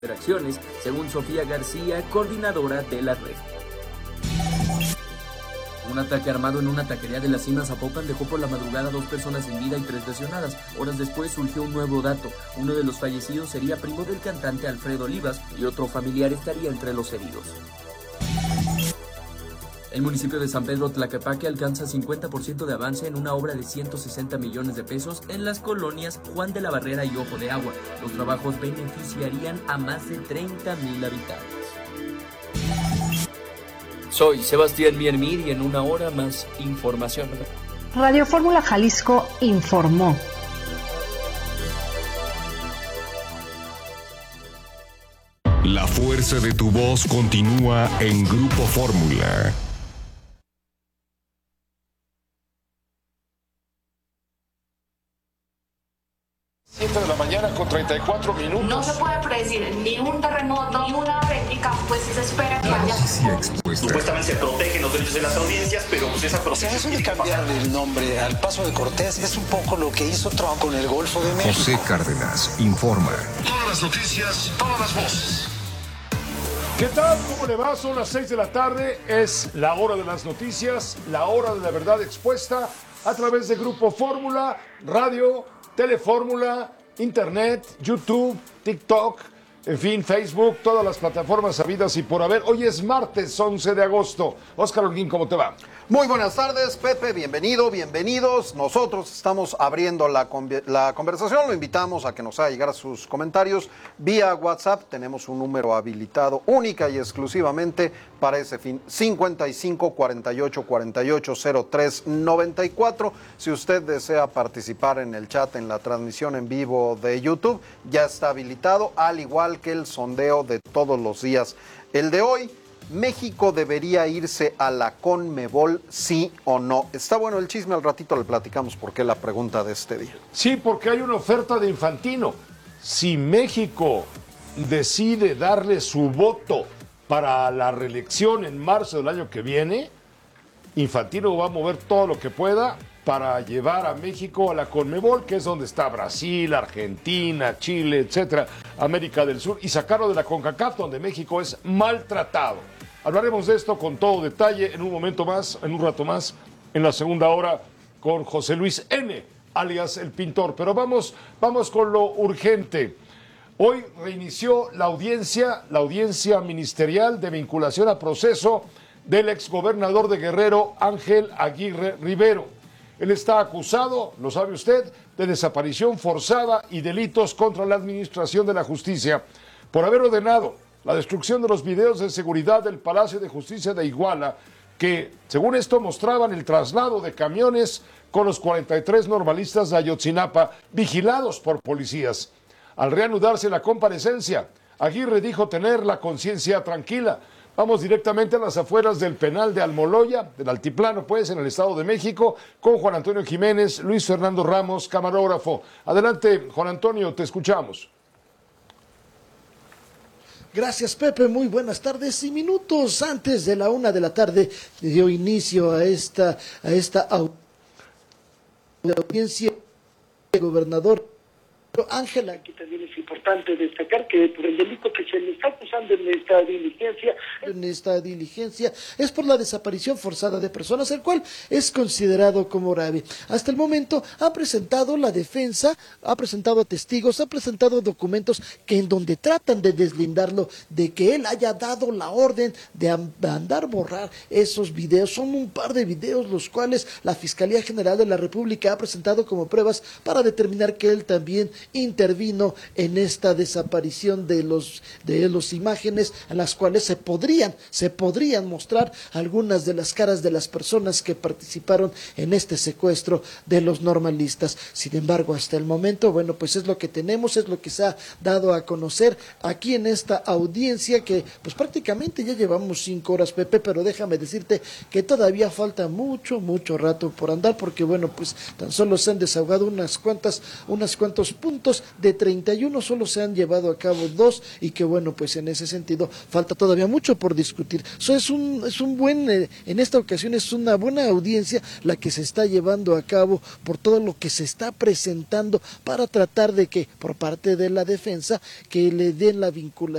Acciones, según Sofía García, coordinadora de la red. Un ataque armado en una taquería de la Cima Zapopan dejó por la madrugada a 2 personas sin vida y 3 lesionadas. Horas después surgió un nuevo dato. Uno de los fallecidos sería primo del cantante Alfredo Olivas y otro familiar estaría entre los heridos. El municipio de San Pedro Tlaquepaque alcanza 50% de avance en una obra de 160 millones de pesos en las colonias Juan de la Barrera y Ojo de Agua. Los trabajos beneficiarían a más de 30,000 habitantes. Soy Sebastián Miermir y en una hora más información. Radio Fórmula Jalisco informó. La fuerza de tu voz continúa en Grupo Fórmula. 7 de la mañana con 34 minutos. No se puede predecir ni un terremoto, ni una réplica, pues se espera que haya. Supuestamente se protegen los derechos de las audiencias, pero pues esa protección. Eso de cambiar el nombre al Paso de Cortés es un poco lo que hizo Trump con el Golfo de México. José Cárdenas informa. Todas las noticias, todas las voces. ¿Qué tal? ¿Cómo le va? Son las 6 de la tarde. Es la hora de las noticias, la hora de la verdad expuesta a través de Grupo Fórmula, Radio, Telefórmula, Internet, YouTube, TikTok, en fin, Facebook, todas las plataformas habidas y por haber. Hoy es martes 11 de agosto. Óscar Holguín, ¿cómo te va? Muy buenas tardes, Pepe, bienvenidos. Nosotros estamos abriendo la conversación, lo invitamos a que nos haga llegar sus comentarios vía WhatsApp. Tenemos un número habilitado única y exclusivamente para ese fin, 55 48 48 03 94. Si usted desea participar en el chat, en la transmisión en vivo de YouTube, ya está habilitado, al igual que el sondeo de todos los días. El de hoy: ¿México debería irse a la CONMEBOL, sí o no? Está bueno el chisme, al ratito le platicamos por qué la pregunta de este día. Sí, porque hay una oferta de Infantino. Si México decide darle su voto para la reelección en marzo del año que viene, Infantino va a mover todo lo que pueda para llevar a México a la CONMEBOL, que es donde está Brasil, Argentina, Chile, etcétera, América del Sur, y sacarlo de la CONCACAF, donde México es maltratado. Hablaremos de esto con todo detalle en un momento más, en un rato más, en la segunda hora, con José Luis N., alias El Pintor. Pero vamos con lo urgente. Hoy reinició la audiencia ministerial de vinculación a proceso del exgobernador de Guerrero, Ángel Aguirre Rivero. Él está acusado, lo sabe usted, de desaparición forzada y delitos contra la administración de la justicia por haber ordenado la destrucción de los videos de seguridad del Palacio de Justicia de Iguala, que, según esto, mostraban el traslado de camiones con los 43 normalistas de Ayotzinapa vigilados por policías. Al reanudarse la comparecencia, Aguirre dijo tener la conciencia tranquila. Vamos directamente a las afueras del penal de Almoloya, del Altiplano, pues, en el Estado de México, con Juan Antonio Jiménez, Luis Fernando Ramos, camarógrafo. Adelante, Juan Antonio, te escuchamos. Gracias, Pepe, muy buenas tardes. Y minutos antes de la 1 de la tarde dio inicio a esta audiencia del gobernador Ángela. Aquí también es importante destacar que por el delito que se le está acusando en esta diligencia es por la desaparición forzada de personas, el cual es considerado como grave. Hasta el momento ha presentado la defensa, ha presentado testigos, ha presentado documentos que en donde tratan de deslindarlo de que él haya dado la orden de mandar borrar esos videos. Son un par de videos los cuales la Fiscalía General de la República ha presentado como pruebas para determinar que él también intervino en esta desaparición de los imágenes, en las cuales se podrían mostrar algunas de las caras de las personas que participaron en este secuestro de los normalistas. Sin embargo, hasta el momento, bueno, pues es lo que tenemos, es lo que se ha dado a conocer aquí en esta audiencia, que pues prácticamente ya llevamos 5 horas, Pepe, pero déjame decirte que todavía falta mucho rato por andar, porque bueno, pues tan solo se han desahogado unos cuantos puntos puntos de 31 solo se han llevado a cabo 2 y que bueno, pues en ese sentido falta todavía mucho por discutir. Eso es un buen, en esta ocasión es una buena audiencia la que se está llevando a cabo por todo lo que se está presentando para tratar de que por parte de la defensa que le den la vinculación